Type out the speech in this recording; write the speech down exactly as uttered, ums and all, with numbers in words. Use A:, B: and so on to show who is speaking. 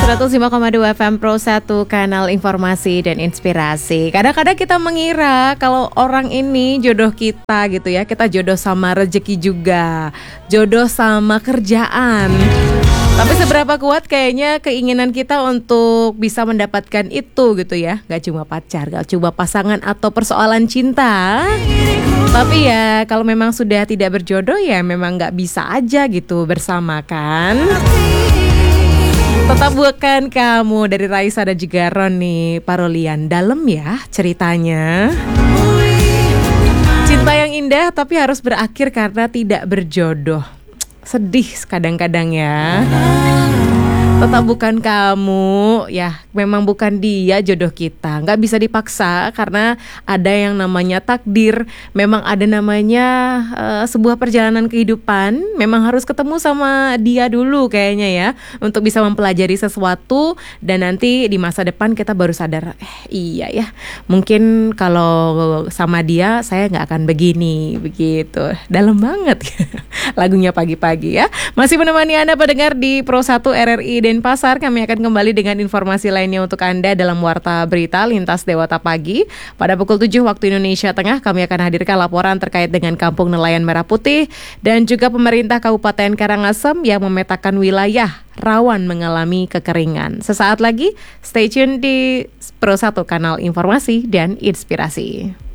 A: seratus lima koma dua F M Pro satu, kanal informasi dan inspirasi. Kadang-kadang kita mengira kalau orang ini jodoh kita gitu ya. Kita jodoh sama rezeki juga, jodoh sama kerjaan. Tapi seberapa kuat kayaknya keinginan kita untuk bisa mendapatkan itu gitu ya. Gak cuma pacar, gak cuma pasangan atau persoalan cinta. Tapi ya kalau memang sudah tidak berjodoh ya memang gak bisa aja gitu bersama kan. Tetap bukan kamu dari Raisa dan juga Roni Parolian. Dalam ya ceritanya. Cinta yang indah tapi harus berakhir karena tidak berjodoh. Sedih kadang-kadang ya. Tetap bukan kamu, ya memang bukan dia jodoh kita. Gak bisa dipaksa karena ada yang namanya takdir. Memang ada namanya uh, sebuah perjalanan kehidupan. Memang harus ketemu sama dia dulu kayaknya ya, untuk bisa mempelajari sesuatu. Dan nanti di masa depan kita baru sadar, eh iya ya, mungkin kalau sama dia saya gak akan begini, begitu. Dalam banget lagunya pagi-pagi ya. Masih menemani Anda pendengar di Pro satu R R I Denpasar. Kami akan kembali dengan informasi lainnya untuk Anda dalam Warta Berita Lintas Dewata Pagi. Pada pukul tujuh waktu Indonesia Tengah kami akan hadirkan laporan terkait dengan Kampung Nelayan Merah Putih dan juga pemerintah Kabupaten Karangasem yang memetakan wilayah rawan mengalami kekeringan. Sesaat lagi stay tune di Pro satu, kanal informasi dan inspirasi.